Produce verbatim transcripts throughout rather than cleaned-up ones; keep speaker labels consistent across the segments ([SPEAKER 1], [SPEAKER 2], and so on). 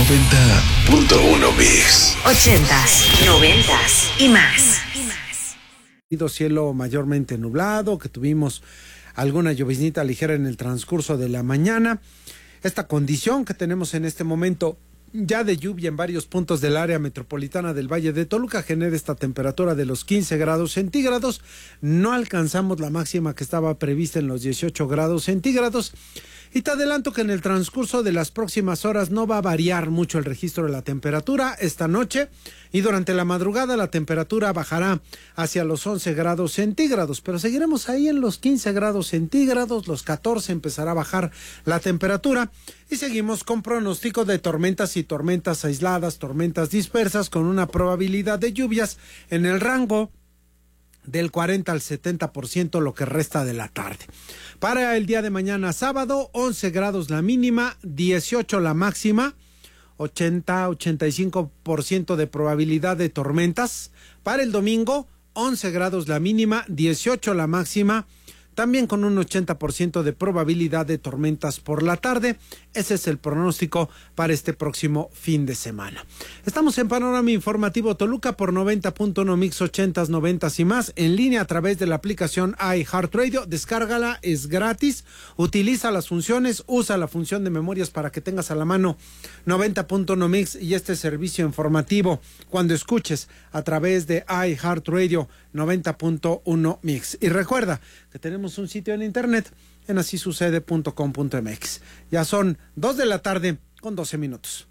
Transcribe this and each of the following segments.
[SPEAKER 1] noventa punto uno Mix.
[SPEAKER 2] Ochentas, noventas y más.
[SPEAKER 3] Cielo mayormente nublado, que tuvimos alguna lloviznita ligera en el transcurso de la mañana. Esta condición que tenemos en este momento ya de lluvia en varios puntos del área metropolitana del Valle de Toluca genera esta temperatura de los quince grados centígrados. No alcanzamos la máxima que estaba prevista en los dieciocho grados centígrados. Y te adelanto que en el transcurso de las próximas horas no va a variar mucho el registro de la temperatura esta noche, y durante la madrugada la temperatura bajará hacia los once grados centígrados, pero seguiremos ahí en los quince grados centígrados, los catorce empezará a bajar la temperatura, y seguimos con pronóstico de tormentas y tormentas aisladas, tormentas dispersas con una probabilidad de lluvias en el rango del cuarenta al setenta por ciento lo que resta de la tarde. Para el día de mañana sábado, once grados la mínima, dieciocho la máxima, ochenta a ochenta y cinco por ciento de probabilidad de tormentas. Para el domingo, once grados la mínima, dieciocho la máxima, también con un ochenta por ciento de probabilidad de tormentas por la tarde. Ese es el pronóstico para este próximo fin de semana. Estamos en Panorama Informativo Toluca por noventa punto uno Mix, ochentas, noventas y más, en línea a través de la aplicación iHeartRadio. Descárgala, es gratis. Utiliza las funciones, usa la función de memorias para que tengas a la mano noventa punto uno Mix y este servicio informativo cuando escuches a través de iHeartRadio noventa punto uno Mix. Y recuerda que tenemos un sitio en internet en así sucede punto com punto mx. Ya son dos de la tarde con doce minutos.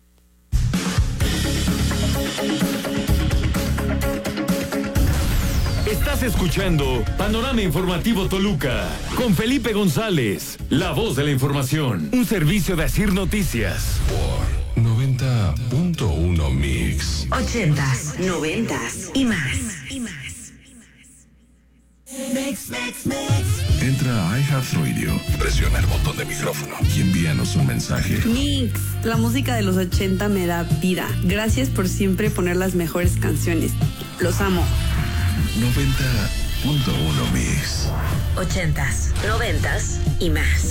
[SPEAKER 4] Estás escuchando Panorama Informativo Toluca con Felipe González, la voz de la información, un servicio de Asir Noticias.
[SPEAKER 1] Por noventa punto uno Mix.
[SPEAKER 2] Ochentas, noventas y más.
[SPEAKER 5] Mix, mix, mix.
[SPEAKER 1] Entra a iHeartRadio, presiona el botón de micrófono y envíanos un mensaje.
[SPEAKER 6] Mix, la música de los ochenta me da vida. Gracias por siempre poner las mejores canciones. Los amo.
[SPEAKER 1] noventa punto uno Mix.
[SPEAKER 2] Ochentas, noventas y más.